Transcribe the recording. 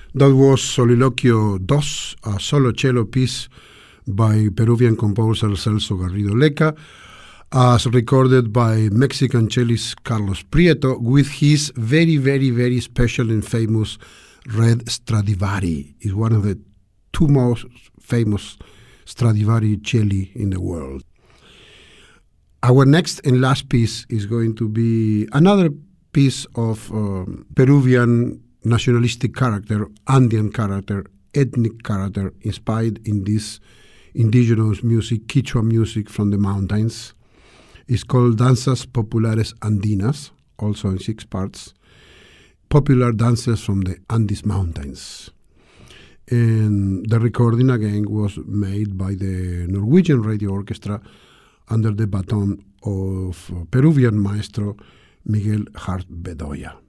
That was Soliloquio Dos, a solo cello piece by Peruvian composer Celso Garrido Leca, as recorded by Mexican cellist Carlos Prieto with his very, very, very special and famous Red Stradivari. It's one of the two most famous Stradivari celli in the world. Our next and last piece is going to be another piece of Peruvian nationalistic character, Andean character, ethnic character, inspired in this indigenous music, Quechua music from the mountains. It's called Danzas Populares Andinas, also in 6 parts. Popular dances from the Andes Mountains. And the recording again was made by the Norwegian Radio Orchestra under the baton of Peruvian maestro Miguel Hart Bedoya.